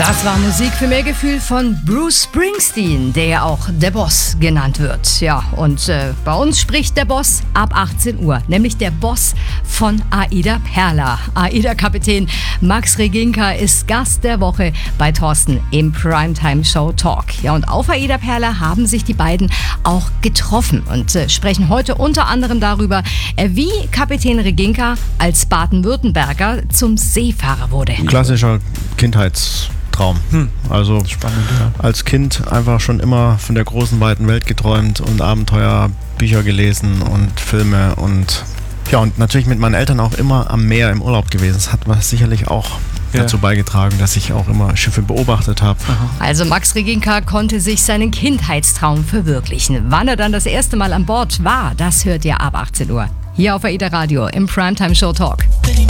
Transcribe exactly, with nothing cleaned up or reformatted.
Das war Musik für mehr Gefühl von Bruce Springsteen, der ja auch der Boss genannt wird. Ja, und äh, bei uns spricht der Boss ab achtzehn Uhr, nämlich der Boss von Aida Perla. AIDA-Kapitän Max Reginka ist Gast der Woche bei Thorsten im Primetime Show Talk. Ja, und auf Aida Perla haben sich die beiden auch getroffen und äh, sprechen heute unter anderem darüber, äh, wie Kapitän Reginka als Baden-Württemberger zum Seefahrer wurde. Klassischer Kindheitstraum. Hm. Also spannend, ja. Als Kind einfach schon immer von der großen, weiten Welt geträumt und Abenteuerbücher gelesen und Filme und ja, und natürlich mit meinen Eltern auch immer am Meer im Urlaub gewesen. Das hat was sicherlich auch ja. dazu beigetragen, dass ich auch immer Schiffe beobachtet habe. Also Max Reginka konnte sich seinen Kindheitstraum verwirklichen. Wann er dann das erste Mal an Bord war, das hört ihr ab achtzehn Uhr. Hier auf AIDA Radio im Primetime Show Talk.